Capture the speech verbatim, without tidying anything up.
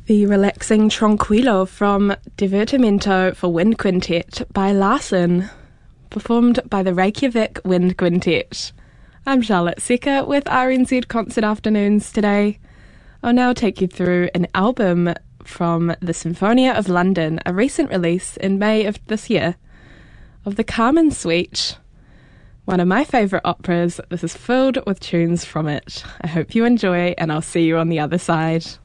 The relaxing Tranquillo from Divertimento for Wind Quintet by Larsen, performed by the Reykjavik Wind Quintet. I'm Charlotte Secker with R N Z Concert Afternoons today. I'll now take you through an album from the Sinfonia of London, a recent release in May of this year, of the Carmen Suite, one of my favourite operas. This is filled with tunes from it. I hope you enjoy, and I'll see you on the other side.